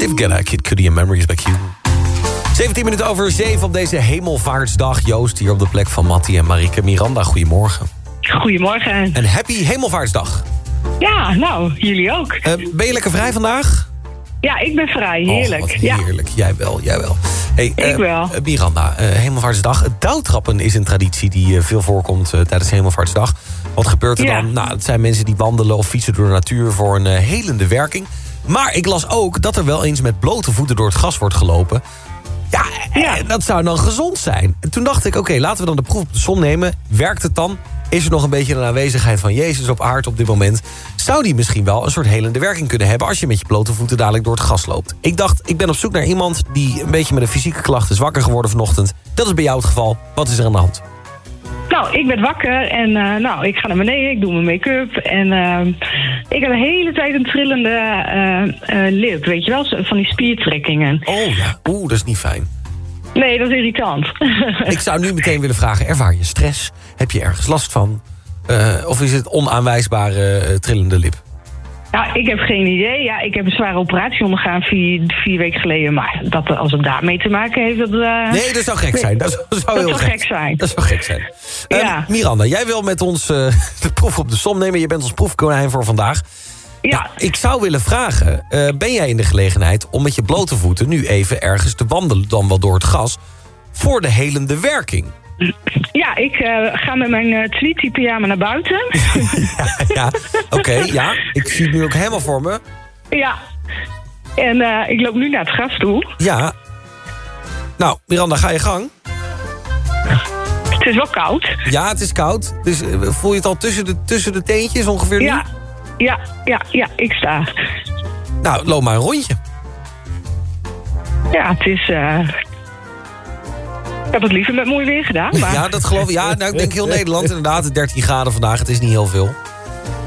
David Guetta, Kid Cudi en Memories by Q. 17 minuten over 7 op deze Hemelvaartsdag. Joost hier op de plek van Mattie en Marieke. Miranda, goedemorgen. Goedemorgen. Een happy Hemelvaartsdag. Ja, nou, jullie ook. Ben je lekker vrij vandaag? Ja, ik ben vrij. Heerlijk. Wat heerlijk. Ja. Jij wel. Hey, ik wel. Miranda, Hemelvaartsdag. Douwtrappen is een traditie die veel voorkomt tijdens Hemelvaartsdag. Wat gebeurt er dan? Nou, het zijn mensen die wandelen of fietsen door de natuur voor een helende werking. Maar ik las ook dat er wel eens met blote voeten door het gras wordt gelopen. Ja. Dat zou dan gezond zijn. En toen dacht ik, oké, laten we dan de proef op de som nemen. Werkt het dan? Is er nog een beetje een aanwezigheid van Jezus op aarde op dit moment? Zou die misschien wel een soort helende werking kunnen hebben als je met je blote voeten dadelijk door het gras loopt? Ik dacht, ik ben op zoek naar iemand die een beetje met een fysieke klacht is wakker geworden vanochtend. Dat is bij jou het geval. Wat is er aan de hand? Nou, ik werd wakker en ik ga naar beneden, ik doe mijn make-up. En ik heb de hele tijd een trillende lip, weet je wel, van die spiertrekkingen. Oh ja, dat is niet fijn. Nee, dat is irritant. Ik zou nu meteen willen vragen, ervaar je stress? Heb je ergens last van? Of is het onaanwijsbare trillende lip? Nou, ik heb geen idee. Ja, ik heb een zware operatie ondergaan 4 weken geleden. Maar als het daarmee te maken heeft... Nee, dat zou gek zijn. Dat zou heel gek zijn. Dat zou gek zijn. Ja. Miranda, jij wil met ons de proef op de som nemen. Je bent ons proefkonijn voor vandaag. Ja. Nou, ik zou willen vragen, ben jij in de gelegenheid om met je blote voeten nu even ergens te wandelen, dan wel door het gras, voor de helende werking? Ja, ik ga met mijn tweety pyjama naar buiten. Oké, ik zie het nu ook helemaal voor me. Ja, en ik loop nu naar het gras toe. Ja. Nou, Miranda, ga je gang. Het is wel koud. Ja, het is koud. Dus voel je het al tussen de teentjes ongeveer nu? Ja, ik sta. Nou, loop maar een rondje. Ja, het is... Ik heb het liever met mooi weer gedaan. Maar... Ja, dat geloof ik. Ja, nou, ik denk heel Nederland inderdaad. 13 graden vandaag, het is niet heel veel.